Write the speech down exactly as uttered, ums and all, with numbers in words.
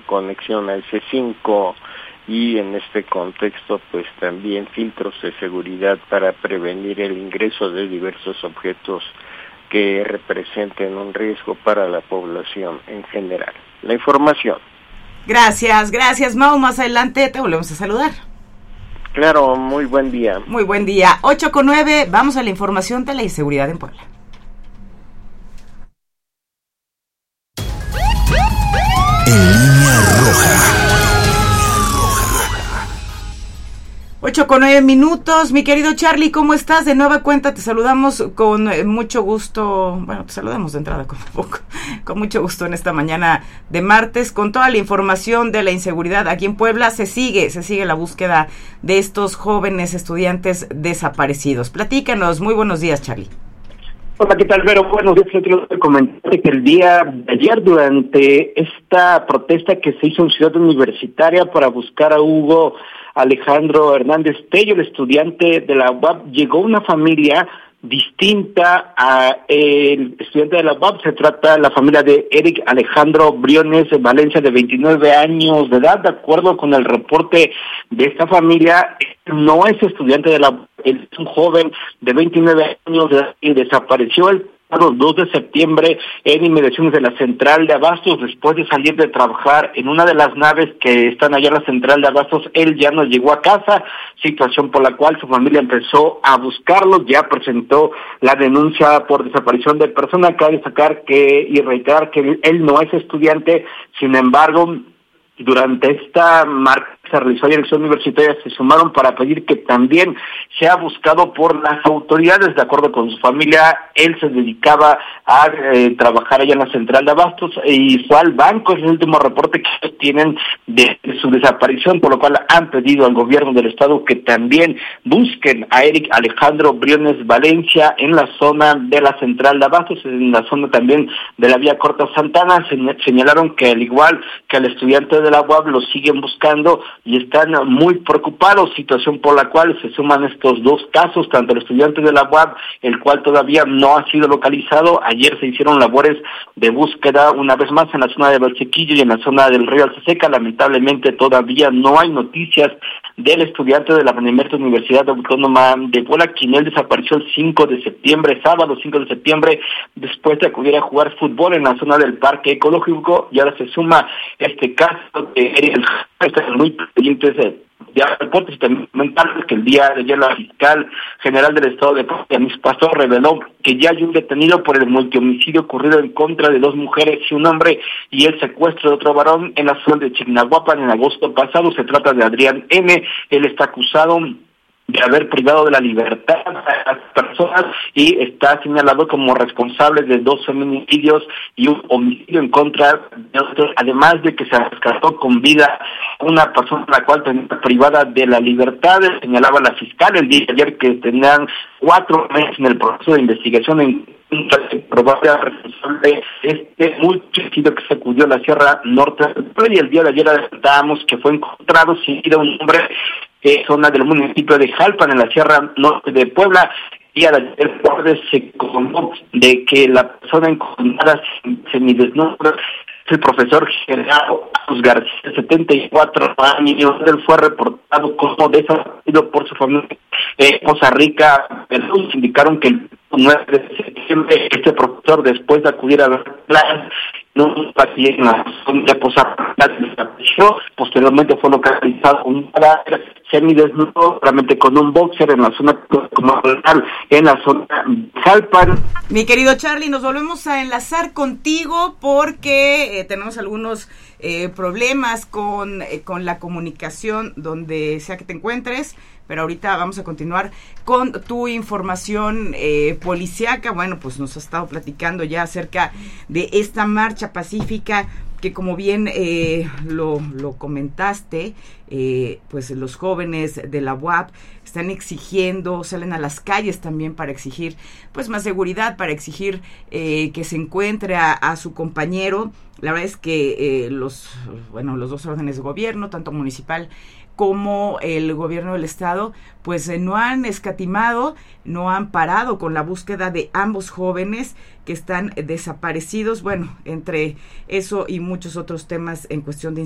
conexión al C cinco y en este contexto pues también filtros de seguridad para prevenir el ingreso de diversos objetos que representen un riesgo para la población en general. La información. Gracias, gracias Mau, más adelante te volvemos a saludar. Claro, muy buen día. Muy buen día, ocho con nueve, vamos a la información de la inseguridad en Puebla. En línea roja. ocho con nueve minutos, mi querido Charlie, ¿cómo estás? De nueva cuenta te saludamos con mucho gusto, bueno, te saludamos de entrada con, poco, con mucho gusto en esta mañana de martes, con toda la información de la inseguridad aquí en Puebla. Se sigue, se sigue la búsqueda de estos jóvenes estudiantes desaparecidos. Platícanos, muy buenos días, Charlie. Hola, ¿qué tal, Vero? Buenos días. Yo quiero comentarte que el día de ayer, durante esta protesta que se hizo en Ciudad Universitaria para buscar a Hugo Alejandro Hernández Tello, el estudiante de la U A P, llegó una familia distinta a el estudiante de la U A P. Se trata de la familia de Eric Alejandro Briones Valencia, de veintinueve años de edad. De acuerdo con el reporte de esta familia, no es estudiante de la U A P, es un joven de veintinueve años de edad y desapareció el dos de septiembre en inmediaciones de la central de Abastos. Después de salir de trabajar en una de las naves que están allá en la central de Abastos, él ya no llegó a casa, situación por la cual su familia empezó a buscarlo. Ya presentó la denuncia por desaparición de persona. Cabe destacar que y reiterar que él no es estudiante. Sin embargo, durante esta marcha que se realizó ayer en Ciudad Universitaria, se sumaron para pedir que también sea buscado por las autoridades. De acuerdo con su familia, él se dedicaba a eh, trabajar allá en la central de Abastos y fue al banco. Es el último reporte que tienen de su desaparición, por lo cual han pedido al gobierno del estado que también busquen a Eric Alejandro Briones Valencia en la zona de la central de Abastos, en la zona también de la vía Corta Santana. Señalaron que al igual que al estudiante de la U A P lo siguen buscando y están muy preocupados, situación por la cual se suman estos dos casos, tanto el estudiante de la U A P, el cual todavía no ha sido localizado. Ayer se hicieron labores de búsqueda una vez más en la zona de Valsequillo y en la zona del río Alzaseca. Lamentablemente todavía no hay noticias del estudiante de la Benemérita Universidad Autónoma de Puebla, quien él desapareció el cinco de septiembre, sábado cinco de septiembre, después de acudir a jugar fútbol en la zona del Parque Ecológico. Y ahora se suma este caso de Eric, están muy pendientes de reportes y también comentarles que el día de ayer la fiscal general del estado de Puebla, Yanis Pastor, reveló que ya hay un detenido por el multihomicidio ocurrido en contra de dos mujeres y un hombre y el secuestro de otro varón en la zona de Chignahuapan en agosto pasado. Se trata de Adrián N. Él está acusado de haber privado de la libertad a las personas y está señalado como responsable de dos feminicidios y un homicidio en contra de otros, además de que se rescató con vida una persona la cual tenía privada de la libertad. Señalaba la fiscal el día de ayer que tenían cuatro meses en el proceso de investigación en probable responsable de este multihomicidio que sacudió la Sierra Norte y el día de ayer adelantábamos que fue encontrado sin vida un hombre en zona del municipio de Jalpan, en la Sierra Norte de Puebla. Y a la tarde se confirmó de que la persona encontrada semidesnuda es el profesor Gerardo García, de setenta y cuatro años. Él fue reportado como desaparecido por su familia eh, Poza Rica. Los indicaron que el nueve de septiembre este profesor, después de acudir a ver clases, no aquí en la zona de Poza Rica, desapareció. Posteriormente fue localizado un cadáver semidesnudo, realmente con un boxer en la zona comunal, en la zona de Jalpan. Mi querido Charlie, nos volvemos a enlazar contigo porque eh, tenemos algunos eh, problemas con, eh, con la comunicación donde sea que te encuentres, pero ahorita vamos a continuar con tu información eh, policíaca. Bueno, pues nos has estado platicando ya acerca de esta marcha pacífica que, como bien eh, lo, lo comentaste, eh, pues los jóvenes de la U A P están exigiendo, salen a las calles también para exigir pues más seguridad, para exigir eh, que se encuentre a, a su compañero. La verdad es que eh, los, bueno, los dos órdenes de gobierno, tanto municipal como el gobierno del estado, pues eh, no han escatimado, no han parado con la búsqueda de ambos jóvenes que están desaparecidos. Bueno, entre eso y muchos otros temas en cuestión de